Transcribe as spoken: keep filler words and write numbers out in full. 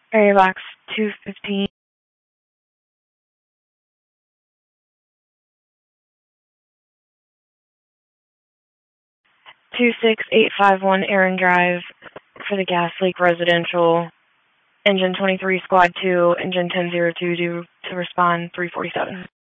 Area box two fifteen. two six eight five one Aaron Drive for the Gas Leak Residential. Engine twenty-three, Squad two, Engine ten zero two, due to respond three forty-seven.